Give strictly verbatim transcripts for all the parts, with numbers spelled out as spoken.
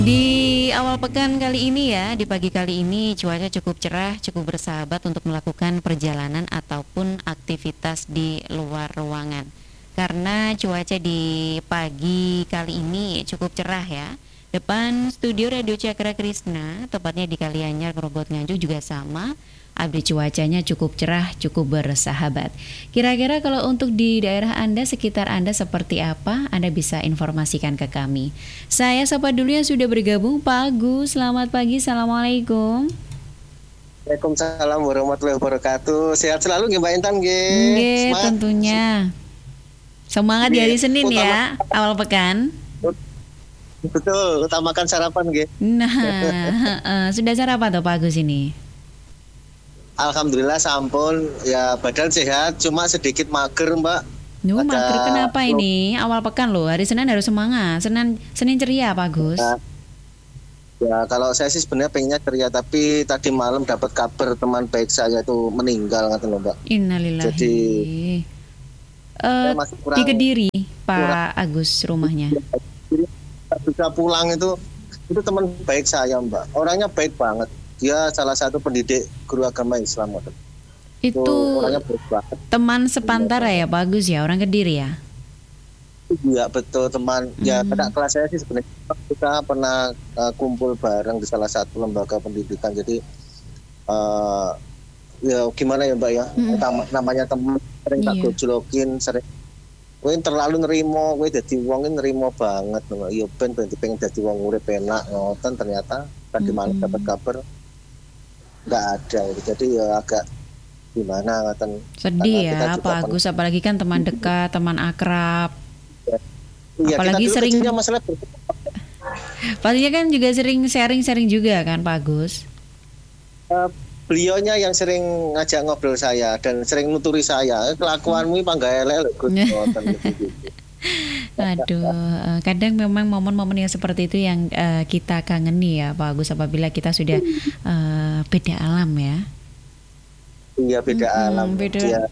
Di awal pekan kali ini ya, di pagi kali ini cuaca cukup cerah, cukup bersahabat untuk melakukan perjalanan ataupun aktivitas di luar ruangan. Karena cuaca di pagi kali ini cukup cerah ya. Depan studio Radio Cakra Krisna, tepatnya di Kalianyar, Grogol Nganjuk juga sama. Update cuacanya cukup cerah, cukup bersahabat. Kira-kira kalau untuk di daerah Anda, sekitar Anda seperti apa? Anda bisa informasikan ke kami. Saya sapa dulu yang sudah bergabung, Pak Agus. Selamat pagi, Assalamualaikum. Waalaikumsalam warahmatullahi wabarakatuh. Sehat selalu nggih Mbak Intan nggih. Nggih, tentunya. Semangat di hari Senin ya, awal pekan. Betul, utamakan sarapan nggih. Nah, uh, sudah sarapan tuh Pak Agus ini? Alhamdulillah sampun, ya badan sehat, cuma sedikit mager Mbak. Nuh, mager kenapa ini? Awal pekan loh, hari Senin harus semangat. Senin Senin ceria Pak Agus. Ya, ya kalau saya sih sebenarnya pengennya ceria, tapi tadi malam dapat kabar teman baik saya itu meninggal ngaten lho Mbak. Innalillahi. Jadi uh, kurang, di Kediri Pak kurang, Agus rumahnya. Bisa pulang itu itu teman baik saya Mbak. Orangnya baik banget. Dia salah satu pendidik guru agama Islam. Itu orangnya baik banget. Teman sepantara ya Pak Agus ya, orang Kediri ya? Iya betul teman. Hmm. Ya kakak kelas saya sih sebenarnya kita pernah uh, kumpul bareng di salah satu lembaga pendidikan. Jadi uh, ya gimana ya Mbak ya, hmm. namanya teman sering tak iya. gojlokin, sering kowe terlalu nerimo, kowe dadi wong nerimo banget. Ya ben ben pengen dadi wong urip enak ngoten, ternyata tadi malam hmm. dapat kabar nggak ada. Jadi ya agak gimana ngoten. Sedih ya Pak Agus, apalagi kan teman dekat, teman akrab. Ya, apalagi sering masalah pastinya kan juga sering sharing-sharing juga kan Pak Agus. Uh, beliaunya yang sering ngajak ngobrol saya dan sering nuturi saya, kelakuanmu pangga elek lho Gus. Aduh, kadang memang momen-momen yang seperti itu yang uh, kita kangeni ya Pak Agus, apabila kita sudah uh, beda alam ya. Iya beda hmm, alam. Beda. Ya.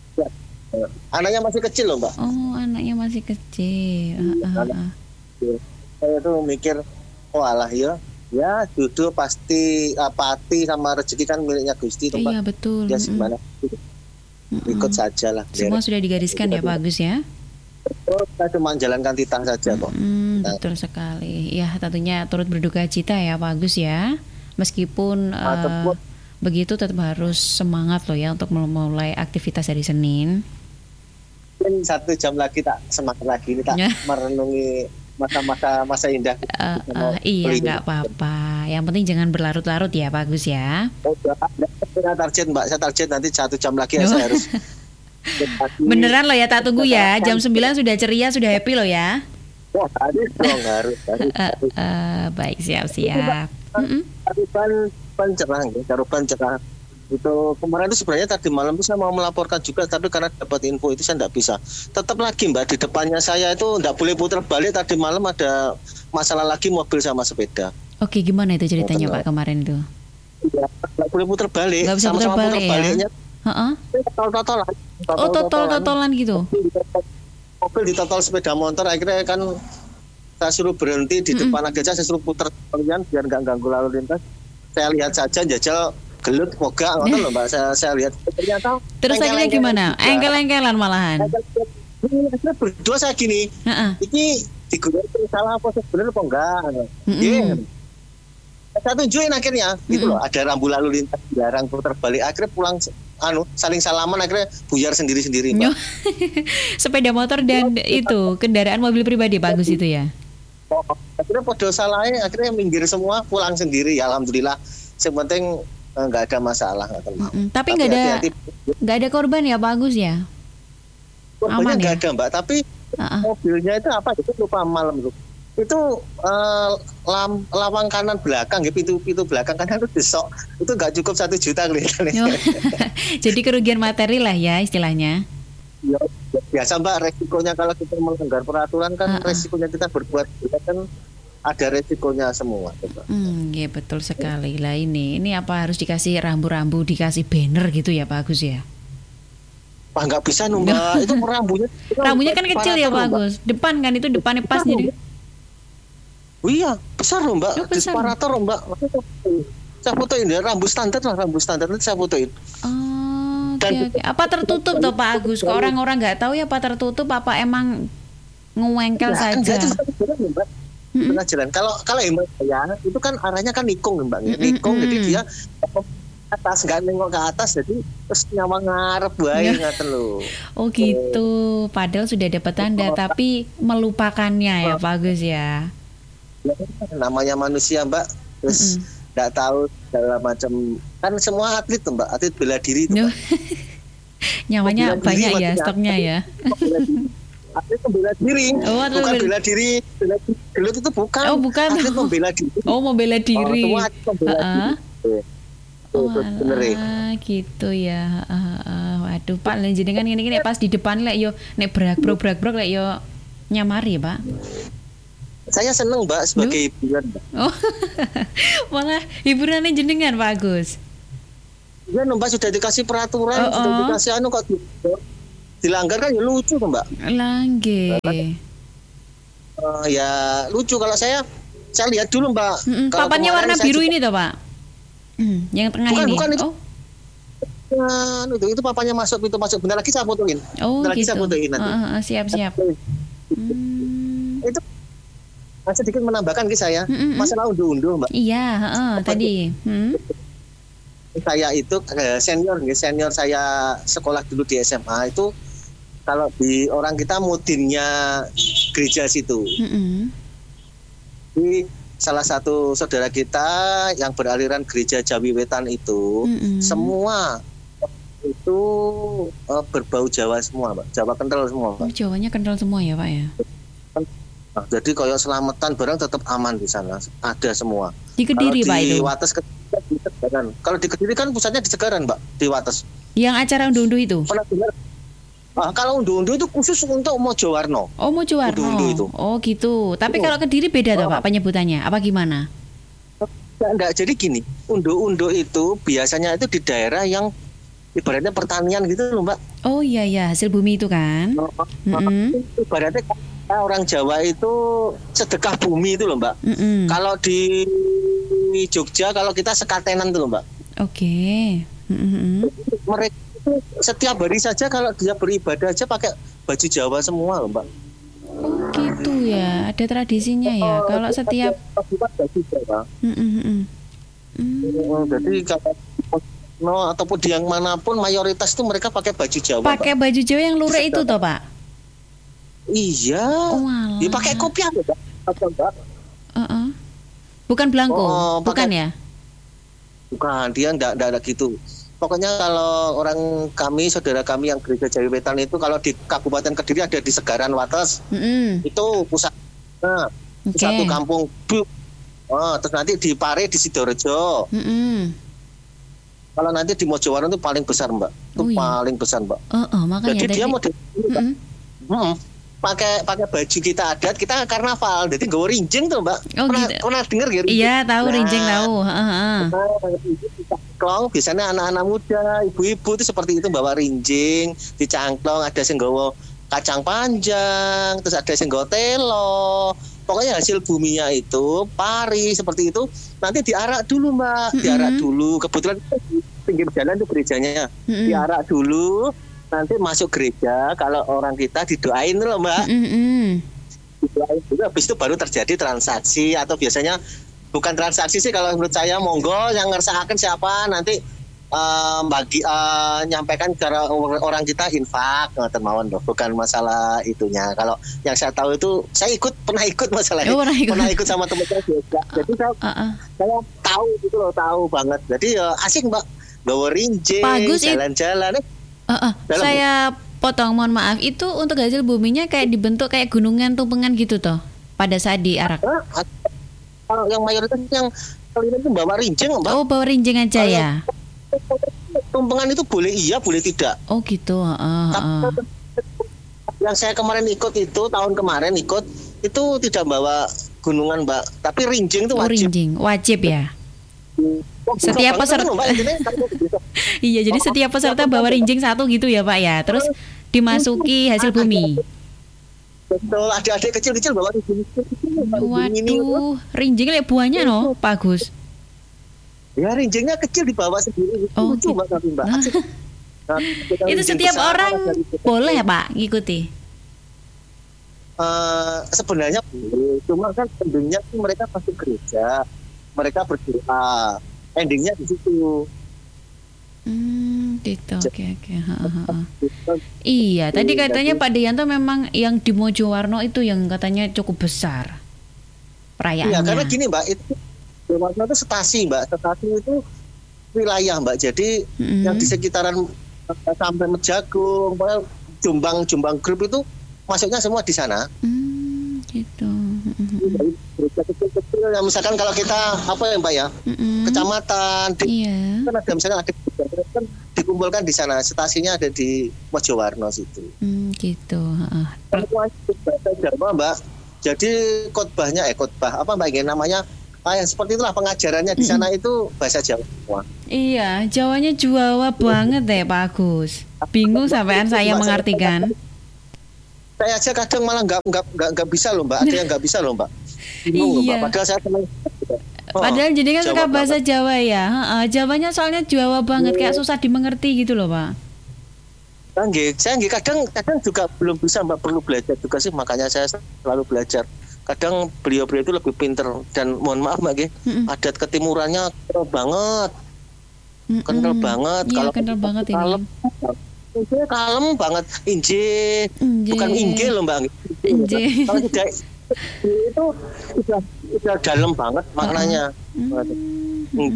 Anaknya masih kecil loh Mbak. Oh anaknya masih kecil. Uh, uh, uh. Saya tuh mikir, oh alah ya, ya duduk pasti uh, pati sama rezeki kan miliknya Gusti. Iya Pak. Betul. Ya gimana? Ikut uh, saja lah. Semua sudah digariskan ya Pak Agus ya. Oh, saya cuma jalankan titah saja kok. Hmm, nah. Betul sekali. Ya tentunya turut berduka cita ya Pak Agus ya. Meskipun uh, begitu tetap harus semangat loh ya untuk memulai aktivitas hari Senin. Mungkin satu jam lagi tak semangat lagi ini tak merenungi masa-masa masa indah. Uh, uh, iya nggak apa-apa. Yang penting jangan berlarut-larut ya Pak Agus ya. Oh, saya target Mbak, saya target nanti satu jam lagi ya saya harus. Beneran loh ya, tak tunggu ya. Jam sembilan sudah ceria, sudah happy loh ya. Wah, harus dong, harus. harus, uh, harus. Uh, baik, siap-siap. Caruban cerah, caruban cerah. Itu kemarin itu sebenarnya tadi malam itu saya mau melaporkan juga, tapi karena dapat info itu saya tidak bisa. Tetap lagi Mbak, di depannya saya itu tidak boleh putar balik. Tadi malam ada masalah lagi mobil sama sepeda. Oke, gimana itu ceritanya Pak kemarin itu? Tidak boleh putar balik. Nggak bisa putar balik ya? Baliknya, Uh-uh. Totol-totolan. Oh, totol-totolan gitu. Mobil ditotol sepeda motor, akhirnya kan saya suruh berhenti di depan mm-hmm. aja, saya suruh putar kalian biar nggak ganggu lalu lintas. Saya lihat saja jajal gelut mogak ngoten lho Mbak, saya saya lihat ternyata. Terus akhirnya gimana? Engkel-engkelan malahan. Saya berdua saya gini. Uh-uh. Iki digunakan salah apa sebenarnya apa enggak? Mm-hmm. Yeah. Saya tunjukin akhirnya mm-hmm. gitu loh, ada rambu lalu lintas dilarang putar balik, akhirnya pulang anu saling salaman, akhirnya buyar sendiri-sendiri Mbak. Sepeda motor dan itu kendaraan mobil pribadi Pak Agus itu ya. Oh, akhirnya podo salahnya, akhirnya minggir semua, pulang sendiri ya alhamdulillah. Yang penting nggak eh, ada masalah nggak mm-hmm. Tapi nggak ada nggak ada korban ya Pak Agus ya? Korbannya nggak ya? Ada Mbak, tapi uh-uh. mobilnya itu apa itu lupa malam itu. Itu uh, lam, lawang kanan belakang ya, pintu pintu belakang kanan itu besok itu nggak cukup satu juta kelihatannya. Jadi kerugian materi lah ya istilahnya. Ya, biasa Mbak, resikonya kalau kita melanggar peraturan kan uh-uh. resikonya kita berbuat kan ada resikonya semua. Hmm, ya betul sekali lah ini. Ini apa harus dikasih rambu-rambu, dikasih banner gitu ya Pak Agus ya? Wah nggak bisa Mbak, itu rambunya. Rambunya kan kecil ya Pak Agus. Depan kan itu depannya pas jadi. Oh iya, besar loh mbak, Oh, di besar. separator loh mbak. Saya fotoin ya, rambut standar lah, rambut standar itu saya fotoin. Oh, oke Dan- oke. Apa tertutup toh Pak Agus? Kok orang-orang nggak tahu ya apa tertutup apa emang nguengkel Nah, saja? enggak, itu tengah jalan loh, mbak. Mm-mm. Tengah jalan. Kalau kalau hemat saya itu kan arahnya kan nikung mbak, ya. Mm-mm. Nikung jadi dia atas nggak nengok ke atas jadi terus nyawa ngarep bae Ya. ngaten lho. Oh gitu. Padahal sudah dapat tanda tapi melupakannya ya Pak Agus ya. Ya, namanya manusia mbak, terus Mm-mm. nggak tahu segala macam, kan semua atlet tuh mbak, atlet bela diri tuh Duh. mbak. Nyawanya Bela diri banyak ya maksudnya. stoknya ya. Atlet membela diri, Oh, atlet bukan membela- bela diri, bela diri gelut itu bukan. Oh, bukan. Atlet membela diri. Oh mau bela diri. Oh, semua atlet membela Heeh. diri. Oh, Itu bener ya. alah, gitu ya. Heeh, heeh. Waduh Pak, lan jenengan ngene-ngene pas di depan lek yo nek brak-brok brak-brok lek yo nyamari Pak. Saya seneng mbak sebagai hiburan mbak. Oh. Malah hiburannya jenengan Pak Agus. Ya mbak sudah dikasih Oh, peraturan, sudah oh. dikasih anu kok di- dilanggar kan ya lucu tuh mbak. Langge. Eh, ya lucu kalau saya saya lihat dulu mbak. Mm-mm, Kalau papannya kemarin warna saya biru juga- ini toh Pak? Hmm, yang tengah Bukan, ini. bukan itu. Oh, Anu, itu, itu papanya masuk pintu masuk, bentar lagi saya fotoin. oh Bentar lagi gitu. saya fotoin nanti. Heeh, heeh, siap-siap. Hmm. Itu nah, sedikit menambahkan ke saya Mm-mm. masalah unduh-unduh mbak. Iya, heeh, tadi. Hmm. Saya itu eh, senior nih, senior saya sekolah dulu di S M A itu kalau di orang kita mudinnya gereja situ. Mm-mm. Di salah satu saudara kita yang beraliran gereja Jawi Wetan itu Mm-mm. semua itu eh, berbau Jawa semua, Mbak. Jawa kental semua, Oh, Mbak. Jawanya kental semua ya Pak ya? Nah, jadi kalau selamatan barang tetap aman di sana, ada semua. Di Kediri kalau Pak di itu? Wates di Segaran. Kalau di Kediri kan pusatnya di Segaran, Mbak, di Wates. Yang acara unduh-unduh itu? Pernah dengar? Ah, kalau unduh-unduh itu khusus untuk Mojowarno. Oh, Mojowarno. Unduh-unduh itu. Oh, gitu. Tapi Oh. kalau Kediri beda toh Oh. Pak penyebutannya? Apa gimana? Enggak, enggak. Jadi gini, unduh-unduh itu biasanya itu di daerah yang ibaratnya pertanian gitu loh, Mbak. Oh iya ya, hasil bumi itu kan? Mm-mm. Ibaratnya orang Jawa itu sedekah bumi itu loh, Mbak. Mm-mm. Kalau di Jogja kalau kita sekatenan tuh loh, Mbak. Oke. Mm-mm. Mereka itu setiap hari saja kalau dia beribadah aja pakai baju Jawa semua loh, Mbak. Oh gitu ya, ada tradisinya ya. Oh, Kalau setiap bukan baju Jawa. Mm-mm-mm. Mm. Oh, jadi kalau no ataupun di yang manapun mayoritas itu mereka pakai baju Jawa. Pakai baju Jawa yang lurik itu toh Pak? Mbak. Iya. Oh, alah. Dia pakai kopiah loh, Mbak. Apa, Mbak? Uh-uh. Bukan belangko, Oh, bukan pakai- ya? Bukan, dia enggak enggak ada gitu. Pokoknya kalau orang kami, saudara kami yang gereja Jawi Wetan itu kalau di Kabupaten Kediri ada di Segaran Wates, Mm-mm. itu pusat nah, Oke. satu kampung. Bu. Oh, terus nanti di Pare di Sidorejo. Mm-mm. Kalau nanti di Mojowarno itu paling besar, Mbak. Itu Oh, iya. paling besar, Mbak. Oh, oh, makanya Jadi tadi. dia model Mm-mm. hmm, pakai pakai baju kita adat, kita karnaval. Jadi gue rinjing tuh, Mbak. Oh, pernah, gitu. pernah dengar ya? Iya tahu, Nah, rinjing tahu. Heeh. Cangklong, biasanya anak-anak muda, ibu-ibu itu seperti itu bawa rinjing, dicangklong, ada sing nggawa kacang panjang, terus ada sing nggawa telo. Pokoknya hasil buminya itu pari seperti itu. Nanti diarak dulu, Mbak. Diarak Mm-mm. dulu. Kebetulan di pinggir jalan itu gerejanya. Mm-mm. Diarak dulu, nanti masuk gereja. Kalau orang kita didoain loh, Mbak. Mm-mm. Didoain dulu, habis itu baru terjadi transaksi atau biasanya bukan transaksi sih kalau menurut saya, monggo yang ngersakaken siapa nanti eh, bagi eh, nyampaikan cara orang kita infak ngoten mawon loh, bukan masalah itunya. Kalau yang saya tahu itu saya ikut pernah ikut masalah Oh, pernah ikut. pernah ikut sama teman saya juga. Jadi saya Uh-uh. saya tahu gitu loh, tahu banget. Jadi ya asik, Mbak. Bawa rinjing, Bagus, it- jalan-jalan. Eh, Uh-uh. Dalam- Saya potong, mohon maaf. Itu untuk hasil buminya kayak dibentuk kayak gunungan tumpengan gitu toh pada saat diarak. eh, Kalau yang mayoritas yang kalian itu bawa rinjing, Mbak. Oh, bawa rinjing aja ya. Tumpengan itu boleh iya, boleh tidak. Oh gitu. Heeh, heeh. Tapi yang saya kemarin ikut itu, tahun kemarin ikut, itu tidak bawa gunungan, Mbak. Tapi rinjing itu Oh, wajib. rinjing wajib ya. Wah, bisa Setiap banget peserta- itu, Mbak. Intinya kalau bisa. Iya, jadi Oh, setiap peserta bawa rinjing satu gitu ya Pak ya. Terus dimasuki hasil bumi. Betul, adik-adik kecil-kecil bawa rinjing kecil-kecil. Waduh, rinjing lek buahnya no, Pak Agus. Ya rinjingnya kecil dibawa sendiri. Oh, Lucu gitu. Mbak tapi Mbak. Nah, Nah, itu setiap orang boleh ya Pak ngikuti? Uh, sebenarnya boleh, cuma kan endingnya mereka pasti gereja, mereka berdoa, endingnya di situ. Hmm, gitu. Oke, oke. Iya, tadi katanya Pak Dianto memang yang di Mojowarno itu yang katanya cukup besar perayaannya. Iya, karena gini Mbak, itu Mojowarno itu stasi Mbak, stasi itu wilayah Mbak, jadi mm-hmm. yang di sekitaran sampai Mejagung, Jombang, Jombang Group itu masuknya semua di sana. Hmm, gitu. Gereja kecil-kecil yang misalkan kalau kita apa ya Mbak ya, mm-hmm. kecamatan, di, iya. kan ada misalnya ada kan dikumpulkan di sana, stasinya ada di Mojowarno situ. Hmm, gitu. Uh. Bahasa Jawa Mbak. Jadi khotbahnya eh khotbah apa Mbak ini namanya? Ah, yang seperti itulah pengajarannya di sana mm-hmm. itu bahasa Jawa semua. Iya, Jawanya Jawa banget deh Pak Agus. Bingung sampean saya mengartikan. Saya aja kadang malah nggak nggak nggak nggak bisa loh Mbak, ada yang nggak bisa loh Mbak. Bingung iya. loh Mbak. Padahal saya senang. Oh, padahal jadi kan suka bahasa banget. Jawa ya. Ha, Jawanya soalnya Jawa banget, kayak susah dimengerti gitu loh Pak. Nggih, saya nggih kadang kadang juga belum bisa Mbak, perlu belajar juga sih, makanya saya selalu belajar. Kadang beliau-beliau itu lebih pinter dan mohon maaf Mbak nggih, adat ketimurannya kental banget. Mm-mm. Kental banget iya, kalau kental banget ini. Kalem, Inje kalem banget, inje, inje. Bukan inje loh Mbak. Inje. Kalau tidak itu sudah sudah dalam banget maknanya. Mm.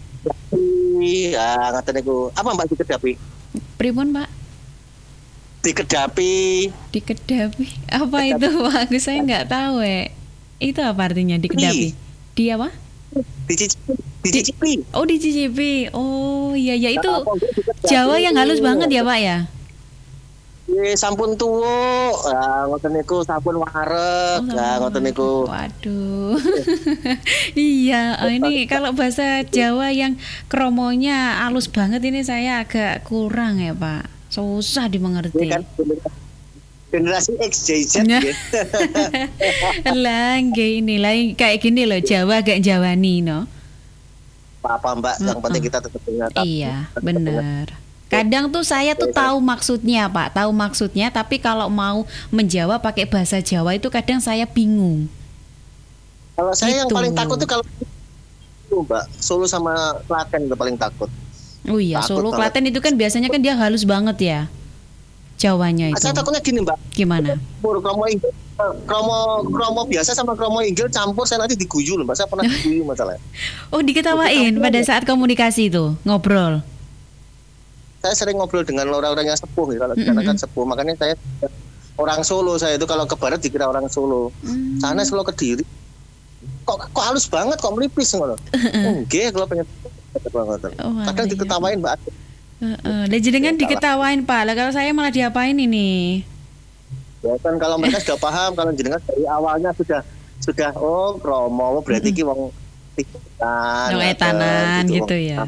Iya, ngaten niku. Apa Mbak dikedapi? Pripun Mbak? Dikedapi. Dikedapi. Apa itu Pak Agus? Saya nggak tahu eh. Itu apa artinya dikedapi? Di apa? Dicicipi. Dicicipi. Di, oh dicicipi. Oh iya ya itu Jawa yang halus banget ya Pak ya. Ye sampun tuwo, ah ngoten niku sampun wareg, oh, ah ngoten niku. Waduh. Iya, ini kalau bahasa Jawa yang kromonya halus banget ini saya agak kurang ya Pak. Susah dimengerti. Kan, generasi X, Y, Z nah. Lah, ini lah kayak gini loh, Jawa agak Jawani no. Apa Mbak, yang uh-uh. penting kita tetap dengar. Iya, benar. Kadang tuh saya tuh tahu maksudnya Pak, tahu maksudnya, tapi kalau mau menjawab pakai bahasa Jawa itu kadang saya bingung. Kalau saya gitu. Yang paling takut tuh kalau Mbak, Solo sama Klaten itu paling takut. Oh iya, takut Solo, banget. Klaten itu kan biasanya kan dia halus banget ya, Jawanya itu. Saya takutnya gini Mbak. Gimana? Kromo Inggil, kromo kromo biasa sama kromo Inggil campur, saya nanti diguyu loh Mbak. Saya pernah diguyu masalahnya. Oh diketawain pada saat komunikasi itu, ngobrol. Saya sering ngobrol dengan orang-orang yang sepuh ya, kalau di sana kan sepuh, makanya saya orang Solo, saya itu kalau ke barat dikira orang Solo. Mm. Sana Solo Kediri. Kok kok halus banget, kok melipis ngono. Nggih, kalau pengen banget. Oh, kadang diketawain Mbak. Heeh, uh, jenengan diketawain Pak. Lah kalau saya malah diapain ini? Ya kan kalau mereka sudah paham, kalau jenengan dari awalnya sudah sudah oh kromo berarti ki wong tikan. Oh, etanan gitu, gitu ya.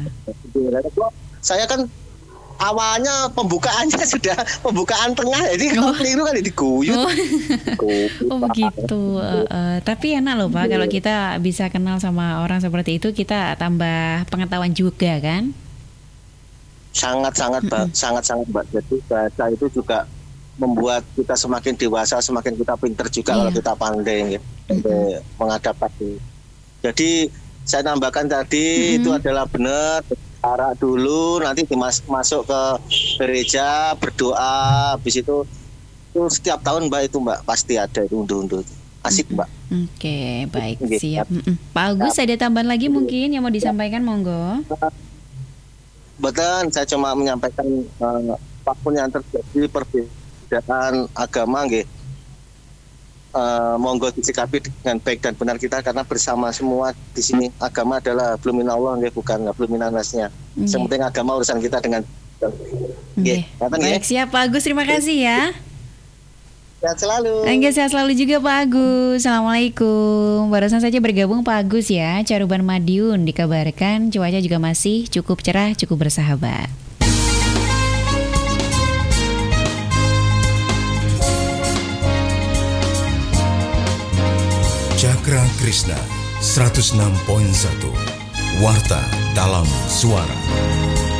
Saya kan awalnya pembukaannya sudah pembukaan tengah, jadi kalau keliru kan diguyur. Oh, oh begitu. Uh, uh, tapi enak loh Pak, kalau kita bisa kenal sama orang seperti itu, kita tambah pengetahuan juga kan? Sangat-sangat Mbak, sangat-sangat Mbak. Jadi bahasa itu juga membuat kita semakin dewasa, semakin kita pintar juga, iya. Kalau kita pandai ya, mm-hmm. mengadaptasi. Jadi saya tambahkan tadi mm-hmm. itu adalah benar. Arak dulu, nanti dimas- masuk ke gereja berdoa, habis itu itu setiap tahun Mbak itu Mbak pasti ada itu unduh-unduh, asik Mbak. Oke okay, baik siap. Mm-mm. Pak Agus ada tambahan lagi mungkin yang mau disampaikan monggo. Betul, saya cuma menyampaikan uh, apapun yang terjadi perbedaan agama, nggih. Uh, monggo disikapi dengan baik dan benar kita, karena bersama semua di sini agama adalah belum minallah nggih, bukan belum minanasnya. Okay. Yang penting agama urusan kita dengan nggih. Okay. Baik siap Pak Agus, terima kasih ya. Sehat selalu. Enggak, sehat selalu juga Pak Agus. Assalamualaikum. Barusan saja bergabung Pak Agus ya. Caruban Madiun dikabarkan cuaca juga masih cukup cerah, cukup bersahabat. Suara Krishna seratus enam koma satu Warta dalam Suara.